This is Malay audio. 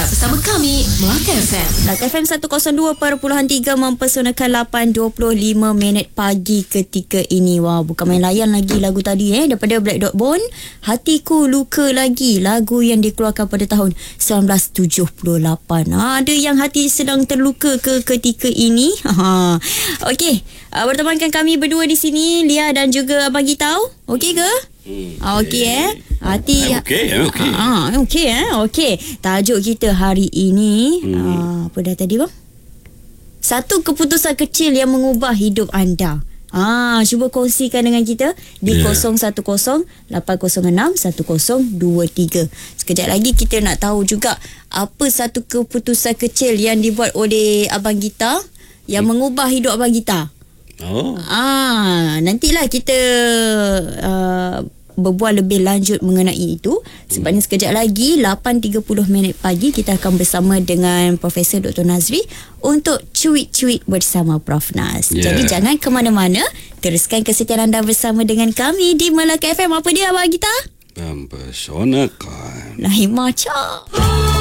bersama kami, Melaka FM. Melaka FM 102.3 mempersonakan 8.25 minit pagi ketika ini. Wah, bukan main layan lagi lagu tadi daripada Black Dot Bone. Hatiku Luka Lagi, lagu yang dikeluarkan pada tahun 1978. Ada yang hati sedang terluka ke ketika ini? Okey, bertemankan kami berdua di sini, Lia dan juga Abang Gitau. Okey ke? Okey hati okey. Tajuk kita hari ini apa dah tadi bang? Satu keputusan kecil yang mengubah hidup anda. Cuba kongsikan dengan kita di 010-806-1023. Sekejap lagi kita nak tahu juga apa satu keputusan kecil yang dibuat oleh Abang Gita yang mengubah hidup Abang Gita. Nantilah kita berbual lebih lanjut mengenai itu. Sebabnya sekejap lagi 8.30 minit pagi kita akan bersama dengan Profesor Dr. Nazri untuk cuit-cuit bersama Prof Naz. Jadi jangan ke mana-mana, teruskan kesetiaan anda bersama dengan kami di Melaka FM. Apa dia Abang Gita? Mempersonakan Nahi macam